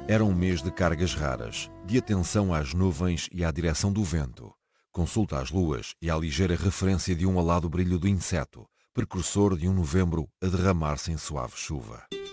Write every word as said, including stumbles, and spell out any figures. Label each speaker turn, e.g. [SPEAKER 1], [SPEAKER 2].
[SPEAKER 1] Era um mês de cargas raras, de atenção às nuvens e à direção do vento. Consulta às luas e à ligeira referência de um alado brilho do inseto, precursor de um novembro a derramar-se em suave chuva.